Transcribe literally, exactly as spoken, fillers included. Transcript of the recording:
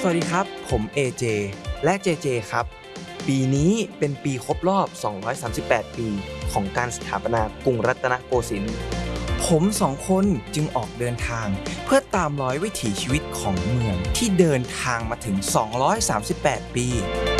สวัสดีครับผม เอ เจ และ เจ เจ ครับปีนี้เป็นปีครบรอบ สองร้อยสามสิบแปด ปีของการสถาปนากรุงรัตนโกสินทร์ผมสองคนจึงออกเดินทางเพื่อตามรอยวิถีชีวิตของเมืองที่เดินทางมาถึง สองร้อยสามสิบแปด ปี